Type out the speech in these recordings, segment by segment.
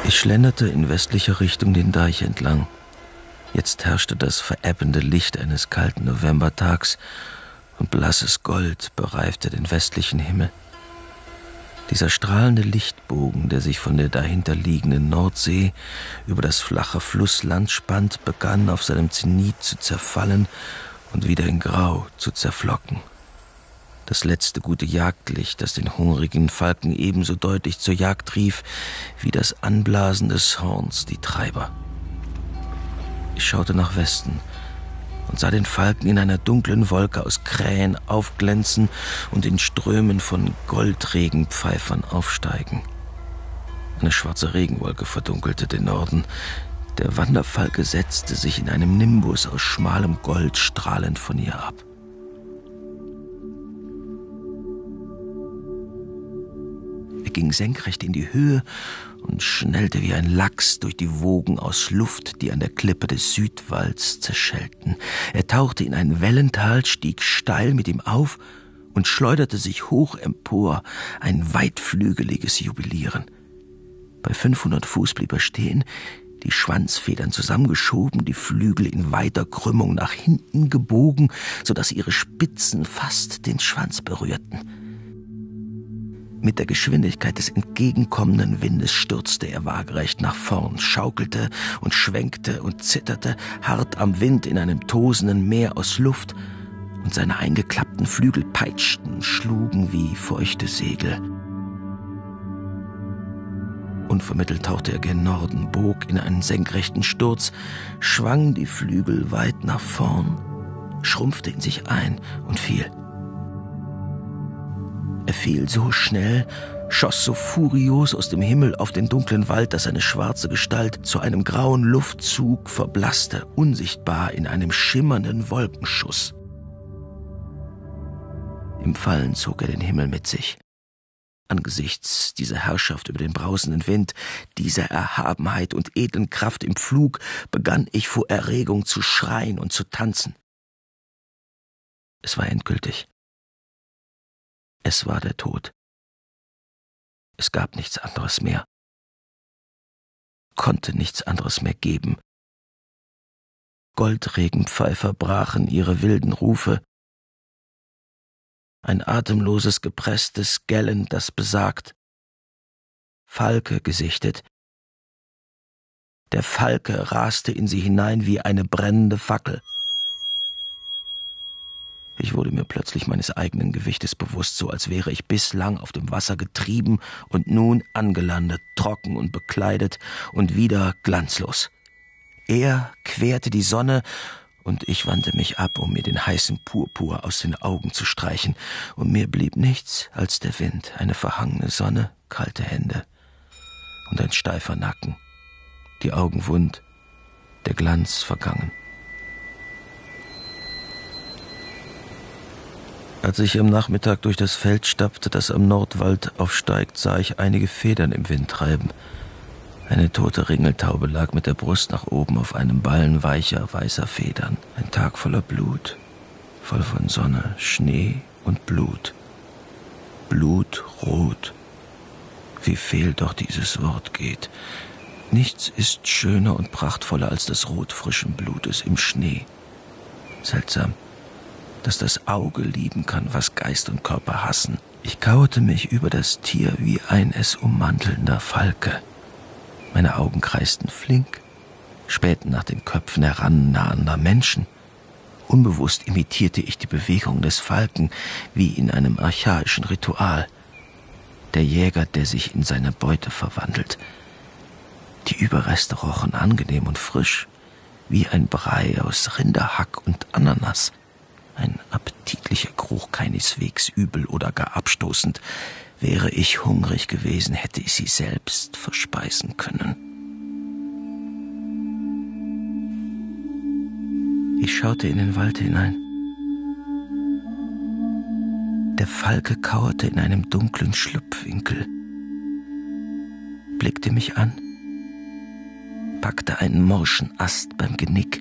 Ich schlenderte in westlicher Richtung den Deich entlang. Jetzt herrschte das verebbende Licht eines kalten Novembertags und blasses Gold bereifte den westlichen Himmel. Dieser strahlende Lichtbogen, der sich von der dahinter liegenden Nordsee über das flache Flussland spannt, begann auf seinem Zenit zu zerfallen und wieder in Grau zu zerflocken. Das letzte gute Jagdlicht, das den hungrigen Falken ebenso deutlich zur Jagd rief, wie das Anblasen des Horns die Treiber. Ich schaute nach Westen und sah den Falken in einer dunklen Wolke aus Krähen aufglänzen und in Strömen von Goldregenpfeifern aufsteigen. Eine schwarze Regenwolke verdunkelte den Norden. Der Wanderfalke setzte sich in einem Nimbus aus schmalem Gold strahlend von ihr ab. Er ging senkrecht in die Höhe und schnellte wie ein Lachs durch die Wogen aus Luft, die an der Klippe des Südwalls zerschellten. Er tauchte in ein Wellental, stieg steil mit ihm auf und schleuderte sich hoch empor, ein weitflügeliges Jubilieren. Bei 500 Fuß blieb er stehen, die Schwanzfedern zusammengeschoben, die Flügel in weiter Krümmung nach hinten gebogen, sodass ihre Spitzen fast den Schwanz berührten. Mit der Geschwindigkeit des entgegenkommenden Windes stürzte er waagerecht nach vorn, schaukelte und schwenkte und zitterte, hart am Wind in einem tosenden Meer aus Luft, und seine eingeklappten Flügel peitschten, schlugen wie feuchte Segel. Unvermittelt tauchte er gen Norden, bog in einen senkrechten Sturz, schwang die Flügel weit nach vorn, schrumpfte in sich ein und fiel. Er fiel so schnell, schoss so furios aus dem Himmel auf den dunklen Wald, dass seine schwarze Gestalt zu einem grauen Luftzug verblasste, unsichtbar in einem schimmernden Wolkenschuss. Im Fallen zog er den Himmel mit sich. Angesichts dieser Herrschaft über den brausenden Wind, dieser Erhabenheit und edlen Kraft im Flug, begann ich vor Erregung zu schreien und zu tanzen. Es war endgültig. Es war der Tod. Es gab nichts anderes mehr. Konnte nichts anderes mehr geben. Goldregenpfeifer brachen ihre wilden Rufe. Ein atemloses, gepresstes Gellen, das besagt: Falke gesichtet. Der Falke raste in sie hinein wie eine brennende Fackel. Ich wurde mir plötzlich meines eigenen Gewichtes bewusst, so als wäre ich bislang auf dem Wasser getrieben und nun angelandet, trocken und bekleidet und wieder glanzlos. Er querte die Sonne, und ich wandte mich ab, um mir den heißen Purpur aus den Augen zu streichen, und mir blieb nichts als der Wind, eine verhangene Sonne, kalte Hände und ein steifer Nacken, die Augen wund, der Glanz vergangen. Als ich am Nachmittag durch das Feld stapfte, das am Nordwald aufsteigt, sah ich einige Federn im Wind treiben. Eine tote Ringeltaube lag mit der Brust nach oben auf einem Ballen weicher, weißer Federn. Ein Tag voller Blut, voll von Sonne, Schnee und Blut. Blutrot. Wie fehl doch dieses Wort geht. Nichts ist schöner und prachtvoller als das Rot frischen Blutes im Schnee. Seltsam, dass das Auge lieben kann, was Geist und Körper hassen. Ich kauerte mich über das Tier wie ein es ummantelnder Falke. Meine Augen kreisten flink, spähten nach den Köpfen herannahender Menschen. Unbewusst imitierte ich die Bewegung des Falken wie in einem archaischen Ritual. Der Jäger, der sich in seine Beute verwandelt. Die Überreste rochen angenehm und frisch, wie ein Brei aus Rinderhack und Ananas. Ein appetitlicher Geruch, keineswegs übel oder gar abstoßend. Wäre ich hungrig gewesen, hätte ich sie selbst verspeisen können. Ich schaute in den Wald hinein. Der Falke kauerte in einem dunklen Schlupfwinkel, blickte mich an, packte einen morschen Ast beim Genick.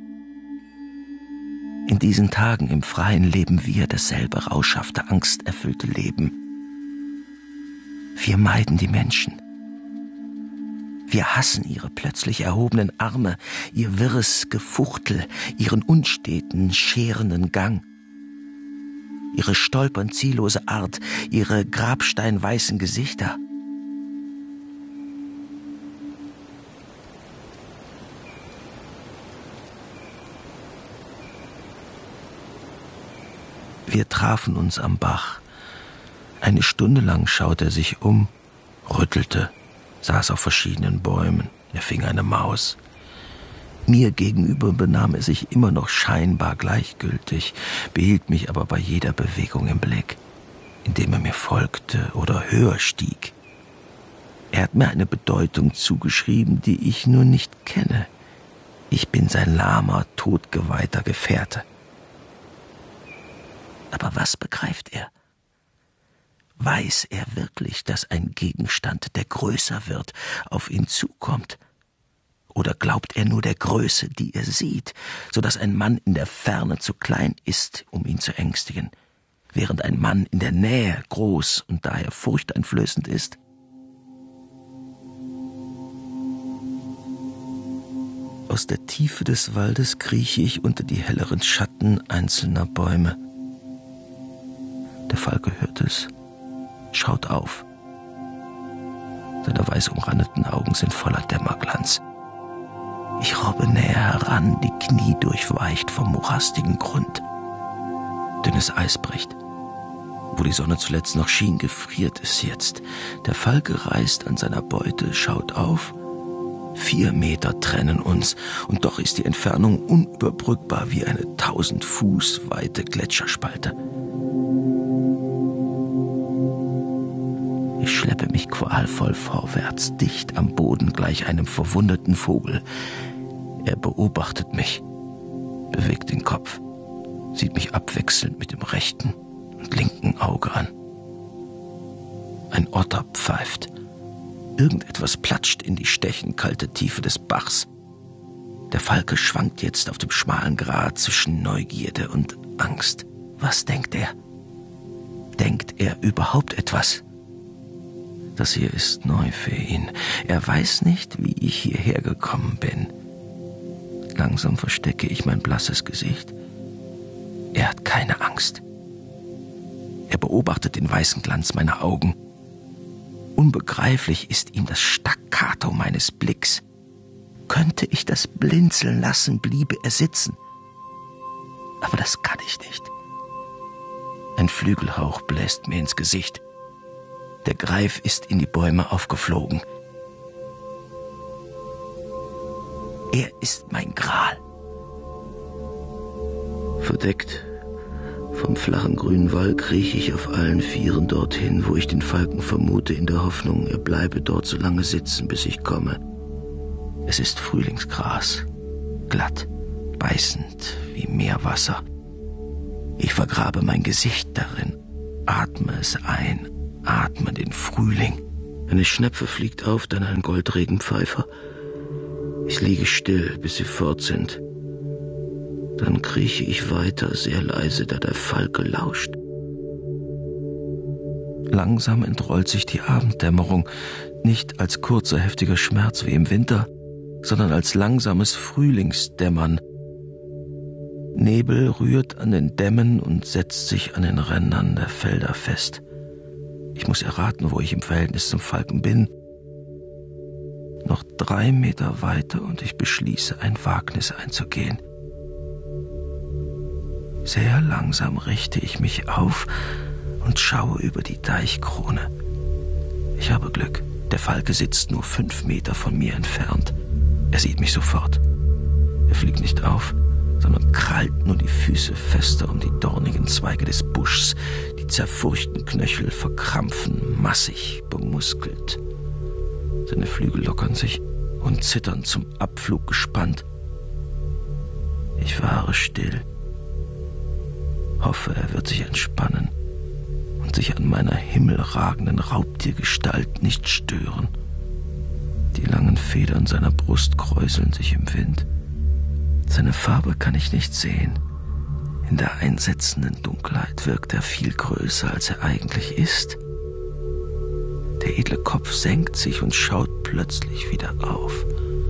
In diesen Tagen im Freien leben wir dasselbe rauschhafte, angsterfüllte Leben. Wir meiden die Menschen. Wir hassen ihre plötzlich erhobenen Arme, ihr wirres Gefuchtel, ihren unsteten, scherenden Gang. Ihre stolpernd ziellose Art, ihre grabsteinweißen Gesichter. Wir trafen uns am Bach. Eine Stunde lang schaute er sich um, rüttelte, saß auf verschiedenen Bäumen, er fing eine Maus. Mir gegenüber benahm er sich immer noch scheinbar gleichgültig, behielt mich aber bei jeder Bewegung im Blick, indem er mir folgte oder höher stieg. Er hat mir eine Bedeutung zugeschrieben, die ich nur nicht kenne. Ich bin sein lahmer, totgeweihter Gefährte. Aber was begreift er? Weiß er wirklich, dass ein Gegenstand, der größer wird, auf ihn zukommt? Oder glaubt er nur der Größe, die er sieht, so dass ein Mann in der Ferne zu klein ist, um ihn zu ängstigen, während ein Mann in der Nähe groß und daher furchteinflößend ist? Aus der Tiefe des Waldes krieche ich unter die helleren Schatten einzelner Bäume. Der Falke hört es, schaut auf. Seine weiß umrandeten Augen sind voller Dämmerglanz. Ich robbe näher heran, die Knie durchweicht vom morastigen Grund. Dünnes Eis bricht. Wo die Sonne zuletzt noch schien, gefriert es jetzt. Der Falke reißt an seiner Beute, schaut auf. 4 Meter trennen uns, und doch ist die Entfernung unüberbrückbar wie eine 1000 Fuß weite Gletscherspalte. Ich schleppe mich qualvoll vorwärts, dicht am Boden gleich einem verwundeten Vogel. Er beobachtet mich, bewegt den Kopf, sieht mich abwechselnd mit dem rechten und linken Auge an. Ein Otter pfeift. Irgendetwas platscht in die stechend kalte Tiefe des Bachs. Der Falke schwankt jetzt auf dem schmalen Grat zwischen Neugierde und Angst. Was denkt er? Denkt er überhaupt etwas? Das hier ist neu für ihn. Er weiß nicht, wie ich hierher gekommen bin. Langsam verstecke ich mein blasses Gesicht. Er hat keine Angst. Er beobachtet den weißen Glanz meiner Augen. Unbegreiflich ist ihm das Staccato meines Blicks. Könnte ich das blinzeln lassen, bliebe er sitzen. Aber das kann ich nicht. Ein Flügelhauch bläst mir ins Gesicht. Der Greif ist in die Bäume aufgeflogen. Er ist mein Gral. Verdeckt vom flachen grünen Wall krieche ich auf allen Vieren dorthin, wo ich den Falken vermute, in der Hoffnung, er bleibe dort so lange sitzen, bis ich komme. Es ist Frühlingsgras, glatt, beißend wie Meerwasser. Ich vergrabe mein Gesicht darin, atme es ein, atme den Frühling. Eine Schnepfe fliegt auf, dann ein Goldregenpfeifer. Ich liege still, bis sie fort sind. Dann krieche ich weiter, sehr leise, da der Falke lauscht. Langsam entrollt sich die Abenddämmerung, nicht als kurzer, heftiger Schmerz wie im Winter, sondern als langsames Frühlingsdämmern. Nebel rührt an den Dämmen und setzt sich an den Rändern der Felder fest. Ich muss erraten, wo ich im Verhältnis zum Falken bin. Noch 3 Meter weiter und ich beschließe, ein Wagnis einzugehen. Sehr langsam richte ich mich auf und schaue über die Deichkrone. Ich habe Glück. Der Falke sitzt nur 5 Meter von mir entfernt. Er sieht mich sofort. Er fliegt nicht auf, sondern krallt nur die Füße fester um die dornigen Zweige des Buschs. Die zerfurchten Knöchel verkrampfen, massig, bemuskelt. Seine Flügel lockern sich und zittern zum Abflug gespannt. Ich fahre still, hoffe, er wird sich entspannen und sich an meiner himmelragenden Raubtiergestalt nicht stören. Die langen Federn seiner Brust kräuseln sich im Wind. Seine Farbe kann ich nicht sehen. In der einsetzenden Dunkelheit wirkt er viel größer, als er eigentlich ist. Der edle Kopf senkt sich und schaut plötzlich wieder auf.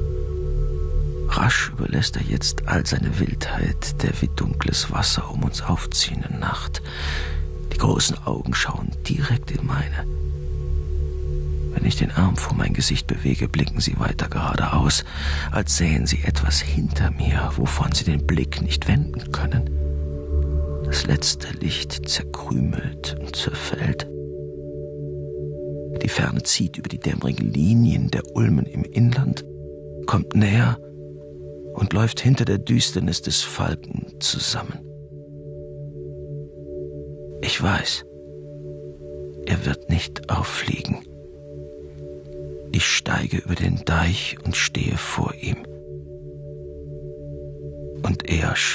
Rasch überlässt er jetzt all seine Wildheit der wie dunkles Wasser um uns aufziehende Nacht. Die großen Augen schauen direkt in meine. Wenn ich den Arm vor mein Gesicht bewege, blicken sie weiter geradeaus, als sähen sie etwas hinter mir, wovon sie den Blick nicht wenden können. Das letzte Licht zerkrümelt und zerfällt. Die Ferne zieht über die dämmerigen Linien der Ulmen im Inland, kommt näher und läuft hinter der Düsternis des Falken zusammen. Ich weiß, er wird nicht auffliegen. Ich steige über den Deich und stehe vor ihm. Und er schläft.